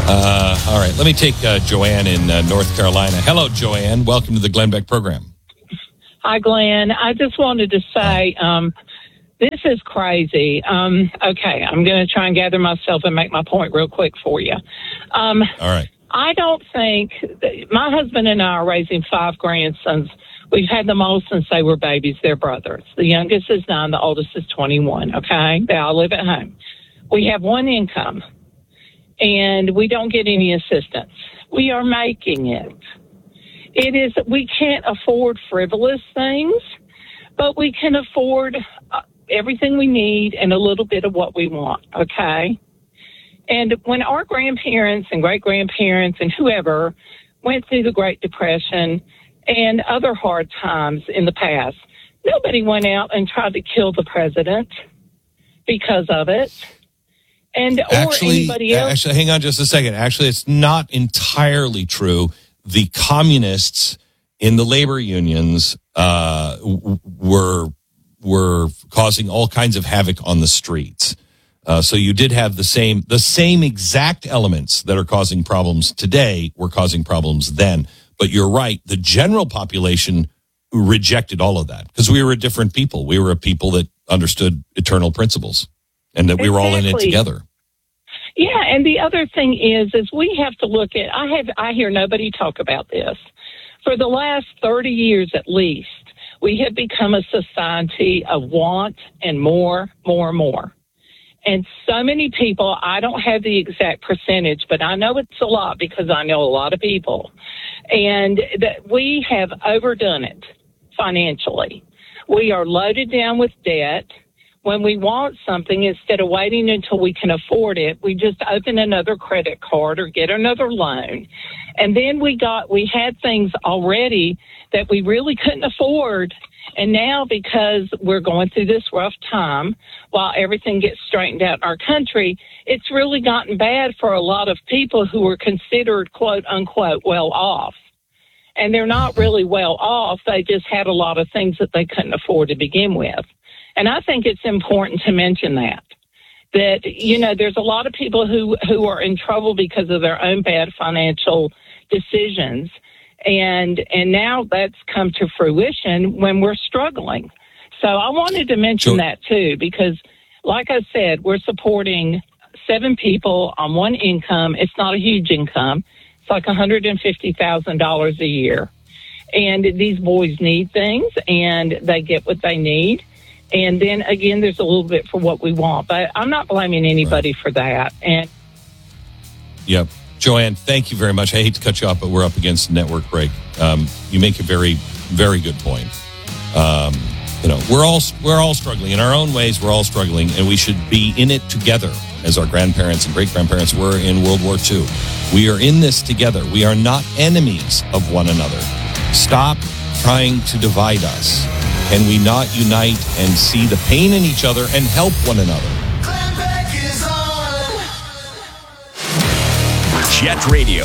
All right, let me take Joanne in North Carolina. Hello, Joanne. Welcome to the Glenn Beck program. Hi, Glenn. I just wanted to say this is crazy. Okay, I'm going to try and gather myself and make my point real quick for you. All right. I don't think my husband and I are raising 5 grandsons. We've had them all since they were babies. They're brothers. The youngest is 9. The oldest is 21. Okay, they all live at home. We have one income, and we don't get any assistance. We are making it. We can't afford frivolous things, but we can afford everything we need and a little bit of what we want, okay? And when our grandparents and great-grandparents and whoever went through the Great Depression and other hard times in the past, nobody went out and tried to kill the president because of it. And or anybody else. Actually, hang on just a second. Actually, it's not entirely true. The communists in the labor unions were causing all kinds of havoc on the streets. So you did have the same exact elements that are causing problems today were causing problems then. But you're right. The general population rejected all of that because we were a different people. We were a people that understood eternal principles and that we were all in it together. Yeah, and the other thing is we have to look at, I hear nobody talk about this. For the last 30 years at least, we have become a society of want and more. And so many people, I don't have the exact percentage, but I know it's a lot because I know a lot of people. And that we have overdone it financially. We are loaded down with debt. When we want something, instead of waiting until we can afford it, we just open another credit card or get another loan. And then we had things already that we really couldn't afford. And now because we're going through this rough time while everything gets straightened out in our country, it's really gotten bad for a lot of people who are considered, quote unquote, well off. And they're not really well off. They just had a lot of things that they couldn't afford to begin with. And I think it's important to mention that, there's a lot of people who are in trouble because of their own bad financial decisions. And now that's come to fruition when we're struggling. So I wanted to mention that too, because like I said, we're supporting 7 people on one income. It's not a huge income. It's like $150,000 a year. And these boys need things and they get what they need. And then again, there's a little bit for what we want, but I'm not blaming anybody for that. And yep. Joanne, thank you very much. I hate to cut you off, but we're up against a network break. You make a very, very good point. We're all struggling in our own ways. We're all struggling, and we should be in it together, as our grandparents and great grandparents were in World War II. We are in this together. We are not enemies of one another. Stop trying to divide us. Can we not unite and see the pain in each other and help one another? Jet Radio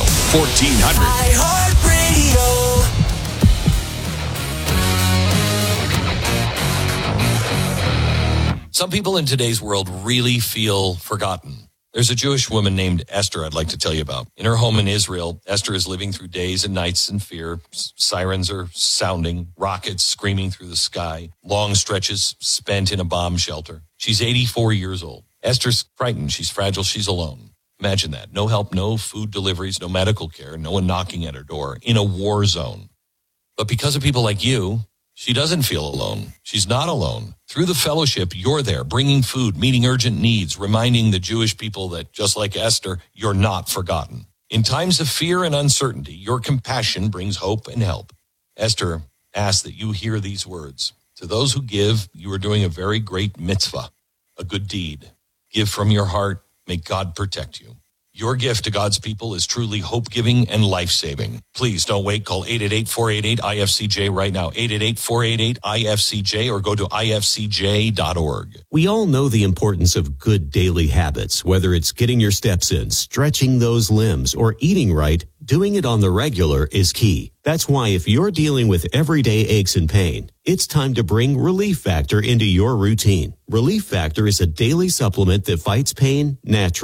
1400. Some people in today's world really feel forgotten. There's a Jewish woman named Esther I'd like to tell you about. In her home in Israel, Esther is living through days and nights in fear. Sirens are sounding, rockets screaming through the sky, long stretches spent in a bomb shelter. She's 84 years old. Esther's frightened. She's fragile. She's alone. Imagine that. No help, no food deliveries, no medical care, no one knocking at her door in a war zone. But because of people like you, she doesn't feel alone. She's not alone. Through the fellowship, you're there, bringing food, meeting urgent needs, reminding the Jewish people that, just like Esther, you're not forgotten. In times of fear and uncertainty, your compassion brings hope and help. Esther asks that you hear these words. To those who give, you are doing a very great mitzvah, a good deed. Give from your heart. May God protect you. Your gift to God's people is truly hope-giving and life-saving. Please don't wait. Call 888-488-IFCJ right now. 888-488-IFCJ or go to ifcj.org. We all know the importance of good daily habits, whether it's getting your steps in, stretching those limbs, or eating right. Doing it on the regular is key. That's why if you're dealing with everyday aches and pain, it's time to bring Relief Factor into your routine. Relief Factor is a daily supplement that fights pain naturally.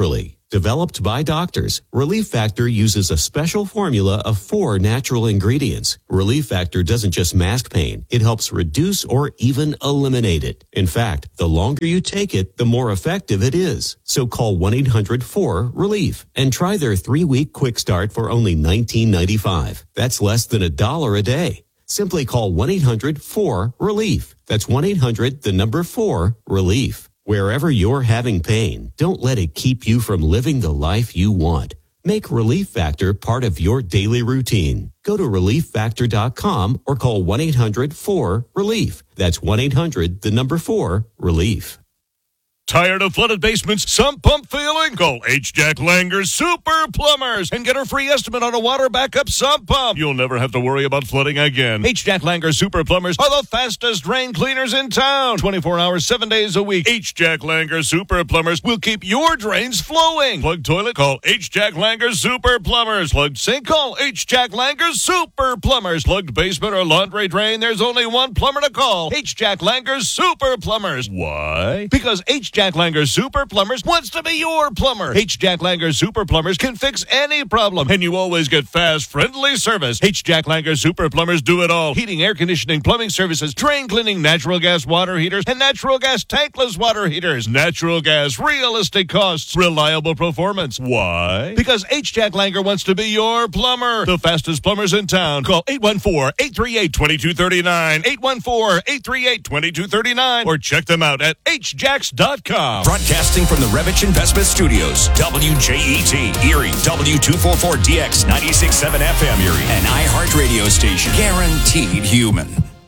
Developed by doctors, Relief Factor uses a special formula of 4 natural ingredients. Relief Factor doesn't just mask pain, it helps reduce or even eliminate it. In fact, the longer you take it, the more effective it is. So call 1-800-4-RELIEF and try their 3-week quick start for only $19.95. That's less than $1 a day. Simply call 1-800-4-RELIEF. That's 1-800-4-RELIEF. Wherever you're having pain, don't let it keep you from living the life you want. Make Relief Factor part of your daily routine. Go to ReliefFactor.com or call 1-800-4-RELIEF. That's 1-800-4-RELIEF. Tired of flooded basements, sump pump feeling? Call H. Jack Langer's Super Plumbers and get a free estimate on a water backup sump pump. You'll never have to worry about flooding again. H. Jack Langer's Super Plumbers are the fastest drain cleaners in town. 24 hours, 7 days a week. H. Jack Langer's Super Plumbers will keep your drains flowing. Plugged toilet? Call H. Jack Langer's Super Plumbers. Plugged sink? Call H. Jack Langer's Super Plumbers. Plugged basement or laundry drain? There's only one plumber to call. H. Jack Langer's Super Plumbers. Why? Because H. Jack Langer's Super Plumbers wants to be your plumber. H. Jack Langer's Super Plumbers can fix any problem, and you always get fast, friendly service. H. Jack Langer's Super Plumbers do it all. Heating, air conditioning, plumbing services, drain cleaning, natural gas water heaters, and natural gas tankless water heaters. Natural gas, realistic costs, reliable performance. Why? Because H. Jack Langer wants to be your plumber. The fastest plumbers in town. Call 814-838-2239, 814-838-2239, or check them out at hjacks.com. Broadcasting from the Revich Investment Studios, WJET, Erie, W244DX, 96.7 FM, Erie, an iHeart radio station, guaranteed human.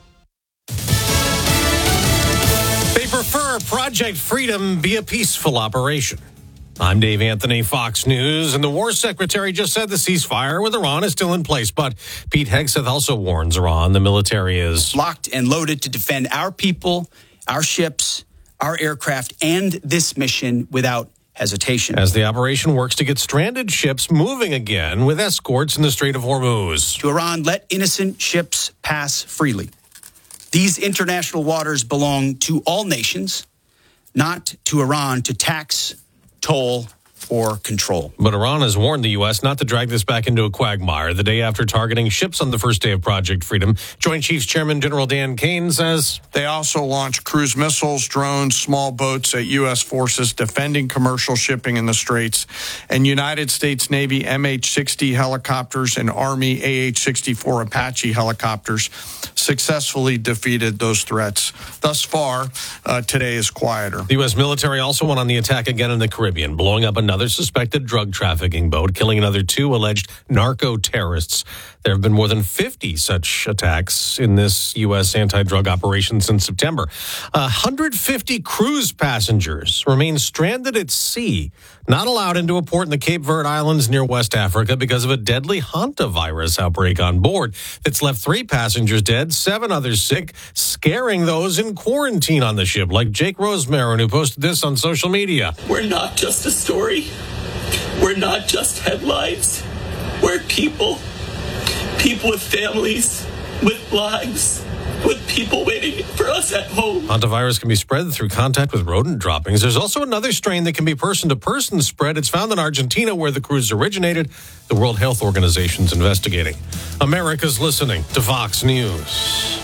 They prefer Project Freedom be a peaceful operation. I'm Dave Anthony, Fox News, and the War Secretary just said the ceasefire with Iran is still in place, but Pete Hegseth also warns Iran the military is locked and loaded to defend our people, our ships, our aircraft, and this mission without hesitation. As the operation works to get stranded ships moving again with escorts in the Strait of Hormuz. To Iran, let innocent ships pass freely. These international waters belong to all nations, not to Iran to tax, toll, or control. But Iran has warned the U.S. not to drag this back into a quagmire the day after targeting ships on the first day of Project Freedom. Joint Chiefs Chairman General Dan Kane says they also launched cruise missiles, drones, small boats at U.S. forces defending commercial shipping in the Straits, and United States Navy MH-60 helicopters and Army AH-64 Apache helicopters successfully defeated those threats. Thus far, today is quieter. The U.S. military also went on the attack again in the Caribbean, blowing up another suspected drug trafficking boat, killing another 2 alleged narco-terrorists. There have been more than 50 such attacks in this U.S. anti-drug operation since September. 150 cruise passengers remain stranded at sea, not allowed into a port in the Cape Verde Islands near West Africa because of a deadly hantavirus outbreak on board that's left 3 passengers dead, 7 others sick, scaring those in quarantine on the ship, like Jake Rosemarin, who posted this on social media. We're not just a story. We're not just headlines. We're people with families, with lives, with people waiting for us at home. Hantavirus can be spread through contact with rodent droppings. There's also another strain that can be person-to-person spread. It's found in Argentina, where the cruise originated. The World Health Organization's investigating. America's listening to Fox News.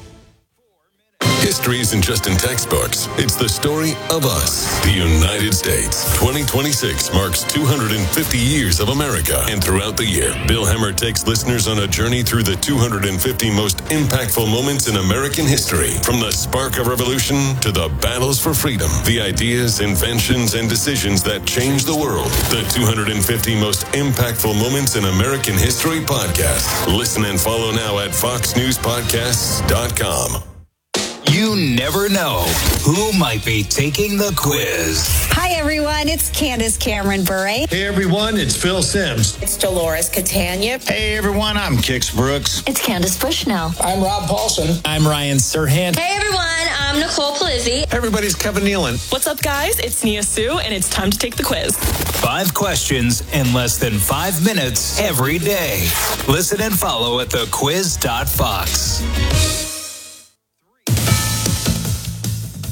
History isn't just in textbooks. It's the story of us, the United States. 2026 marks 250 years of America. And throughout the year, Bill Hemmer takes listeners on a journey through the 250 most impactful moments in American history. From the spark of revolution to the battles for freedom, the ideas, inventions, and decisions that changed the world. The 250 most impactful moments in American history podcast. Listen and follow now at foxnewspodcasts.com. You never know who might be taking the quiz. Hi, everyone. It's Candace Cameron Bure. Hey, everyone. It's Phil Sims. It's Dolores Catania. Hey, everyone. I'm Kix Brooks. It's Candace Bushnell. I'm Rob Paulson. I'm Ryan Serhant. Hey, everyone. I'm Nicole Palizzi. Hey, everybody's Kevin Nealon. What's up, guys? It's Nia Sue, and it's time to take the quiz. 5 questions in less than 5 minutes every day. Listen and follow at thequiz.fox.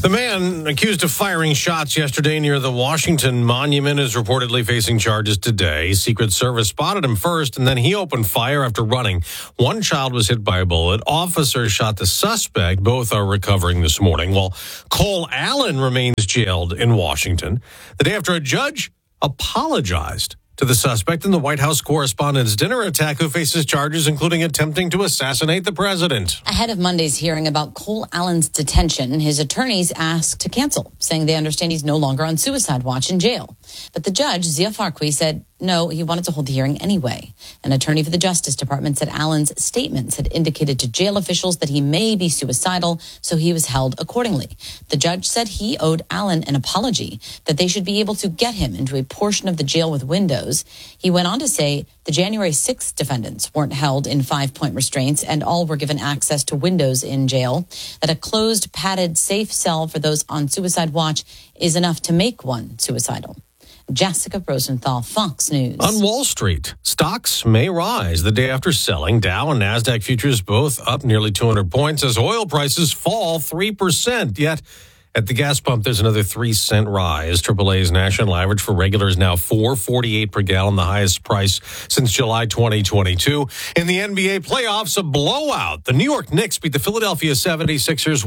The man accused of firing shots yesterday near the Washington Monument is reportedly facing charges today. Secret Service spotted him first, and then he opened fire after running. One child was hit by a bullet. Officers shot the suspect. Both are recovering this morning, while Cole Allen remains jailed in Washington the day after a judge apologized to the suspect in the White House Correspondents' Dinner attack, who faces charges including attempting to assassinate the president. Ahead of Monday's hearing about Cole Allen's detention, his attorneys asked to cancel, saying they understand he's no longer on suicide watch in jail. But the judge, Zia Farqui, said no, he wanted to hold the hearing anyway. An attorney for the Justice Department said Allen's statements had indicated to jail officials that he may be suicidal, so he was held accordingly. The judge said he owed Allen an apology, that they should be able to get him into a portion of the jail with windows. He went on to say the January 6th defendants weren't held in 5-point restraints and all were given access to windows in jail, that a closed, padded, safe cell for those on suicide watch is enough to make one suicidal. Jessica Rosenthal, Fox News. On Wall Street, stocks may rise the day after selling. Dow and NASDAQ futures both up nearly 200 points as oil prices fall 3%. Yet at the gas pump, there's another 3-cent rise. AAA's national average for regular is now $4.48 per gallon, the highest price since July 2022. In the NBA playoffs, a blowout. The New York Knicks beat the Philadelphia 76ers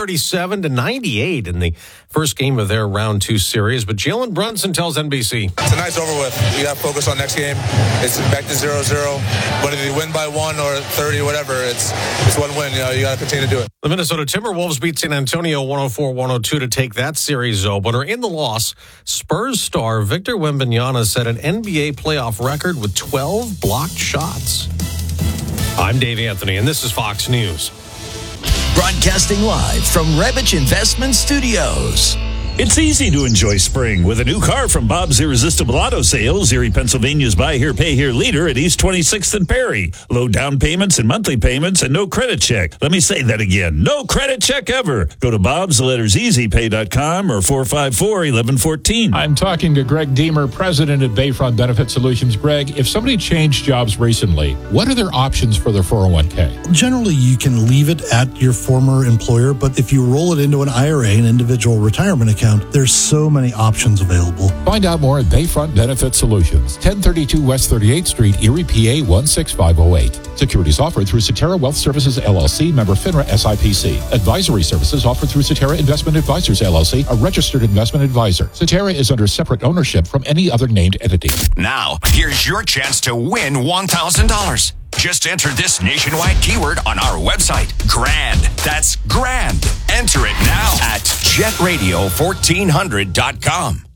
137-98 in the first game of their round 2 series. But Jalen Brunson tells NBC, tonight's over with. We got to focus on next game. It's back to 0-0. Whether you win by 1 or 30 or whatever, it's one win. You got to continue to do it. The Minnesota Timberwolves beat San Antonio 104-102 to take that series opener. In the loss, Spurs star Victor Wembanyama set an NBA playoff record with 12 blocked shots. I'm Dave Anthony, and this is Fox News. Broadcasting live from Revich Investment Studios. It's easy to enjoy spring with a new car from Bob's Irresistible Auto Sales, Erie, Pennsylvania's Buy Here, Pay Here leader at East 26th and Perry. Low down payments and monthly payments and no credit check. Let me say that again. No credit check ever. Go to Bob's, the letters easypay.com or 454-1114. I'm talking to Greg Deemer, president at Bayfront Benefit Solutions. Greg, if somebody changed jobs recently, what are their options for their 401k? Generally, you can leave it at your former employer, but if you roll it into an IRA, an individual retirement account, there's so many options available. Find out more at Bayfront Benefit Solutions, 1032 West 38th Street, Erie, PA 16508. Securities offered through Cetera Wealth Services, LLC, member FINRA SIPC. Advisory services offered through Cetera Investment Advisors, LLC, a registered investment advisor. Cetera is under separate ownership from any other named entity. Now, here's your chance to win $1,000. Just enter this nationwide keyword on our website, GRAND. That's GRAND. Enter it now at jetradio1400.com.